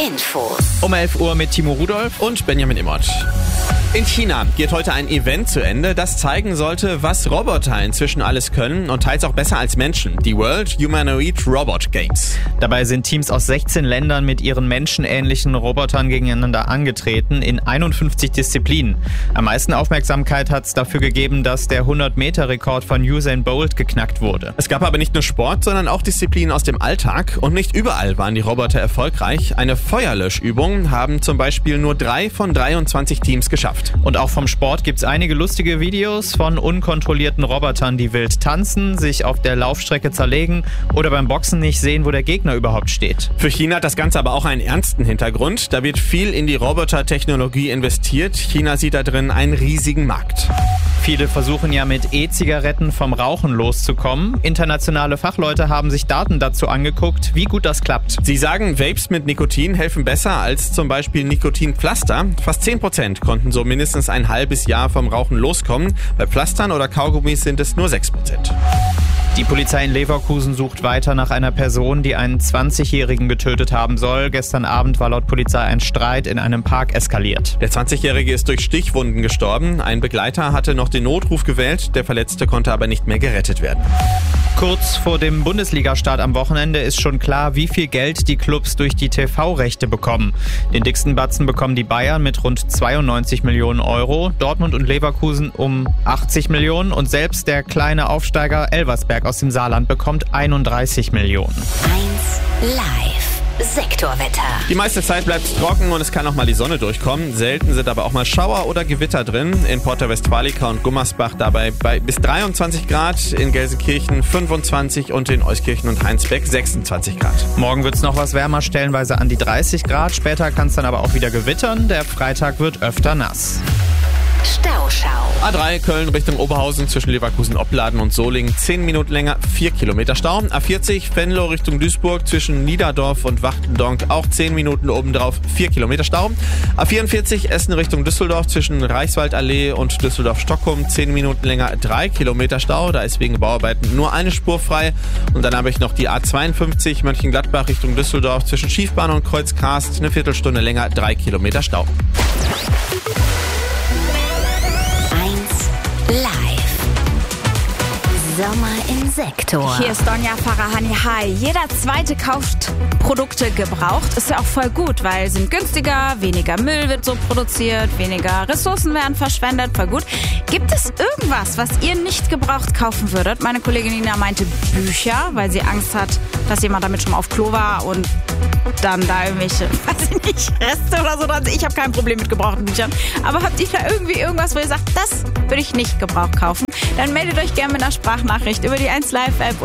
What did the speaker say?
Infos. Um 11 Uhr mit Timo Rudolph und Benjamin Immert. In China geht heute ein Event zu Ende, das zeigen sollte, was Roboter inzwischen alles können und teils auch besser als Menschen. Die World Humanoid Robot Games. Dabei sind Teams aus 16 Ländern mit ihren menschenähnlichen Robotern gegeneinander angetreten in 51 Disziplinen. Am meisten Aufmerksamkeit hat es dafür gegeben, dass der 100-Meter-Rekord von Usain Bolt geknackt wurde. Es gab aber nicht nur Sport, sondern auch Disziplinen aus dem Alltag und nicht überall waren die Roboter erfolgreich. Eine Feuerlöschübung haben zum Beispiel nur 3 von 23 Teams geschafft. Und auch vom Sport gibt's einige lustige Videos von unkontrollierten Robotern, die wild tanzen, sich auf der Laufstrecke zerlegen oder beim Boxen nicht sehen, wo der Gegner überhaupt steht. Für China hat das Ganze aber auch einen ernsten Hintergrund. Da wird viel in die Robotertechnologie investiert. China sieht da drin einen riesigen Markt. Viele versuchen ja mit E-Zigaretten vom Rauchen loszukommen. Internationale Fachleute haben sich Daten dazu angeguckt, wie gut das klappt. Sie sagen, Vapes mit Nikotin helfen besser als zum Beispiel Nikotinpflaster. Fast 10% konnten so mindestens ein halbes Jahr vom Rauchen loskommen. Bei Pflastern oder Kaugummis sind es nur 6%. Die Polizei in Leverkusen sucht weiter nach einer Person, die einen 20-Jährigen getötet haben soll. Gestern Abend war laut Polizei ein Streit in einem Park eskaliert. Der 20-Jährige ist durch Stichwunden gestorben. Ein Begleiter hatte noch den Notruf gewählt. Der Verletzte konnte aber nicht mehr gerettet werden. Kurz vor dem Bundesliga-Start am Wochenende ist schon klar, wie viel Geld die Clubs durch die TV-Rechte bekommen. Den dicksten Batzen bekommen die Bayern mit rund 92 Millionen Euro, Dortmund und Leverkusen um 80 Millionen und selbst der kleine Aufsteiger Elversberg aus dem Saarland bekommt 31 Millionen. 1 Live. Sektorwetter. Die meiste Zeit bleibt es trocken und es kann auch mal die Sonne durchkommen. Selten sind aber auch mal Schauer oder Gewitter drin. In Porta Westfalica und Gummersbach dabei bei bis 23 Grad, in Gelsenkirchen 25 und in Euskirchen und Heinsberg 26 Grad. Morgen wird es noch was wärmer, stellenweise an die 30 Grad. Später kann es dann aber auch wieder gewittern. Der Freitag wird öfter nass. Stauschau. A3 Köln Richtung Oberhausen zwischen Leverkusen-Opladen und Solingen 10 Minuten länger, 4 Kilometer Stau. A40 Venlo Richtung Duisburg zwischen Niederdorf und Wachtendonk auch 10 Minuten obendrauf, 4 Kilometer Stau. A44 Essen Richtung Düsseldorf zwischen Reichswaldallee und Düsseldorf-Stockholm 10 Minuten länger, 3 Kilometer Stau. Da ist wegen Bauarbeiten nur eine Spur frei. Und dann habe ich noch die A52 Mönchengladbach Richtung Düsseldorf zwischen Schiefbahn und Kreuzkarst eine Viertelstunde länger, 3 Kilometer Stau. Live. Sommer im Sektor. Hier ist Donja Farahani. Hi. Jeder Zweite kauft Produkte gebraucht. Ist ja auch voll gut, weil sind günstiger, weniger Müll wird so produziert, weniger Ressourcen werden verschwendet. Voll gut. Gibt es irgendwas, was ihr nicht gebraucht kaufen würdet? Meine Kollegin Nina meinte Bücher, weil sie Angst hat, dass jemand damit schon mal auf Klo war und dann da irgendwelche, weiß ich nicht, Reste oder so dran. Ich habe kein Problem mit gebrauchten Büchern. Aber habt ihr da irgendwie irgendwas, wo ihr sagt, das würde ich nicht gebraucht kaufen? Dann meldet euch gerne mit einer Sprachnachricht über die 1Live-App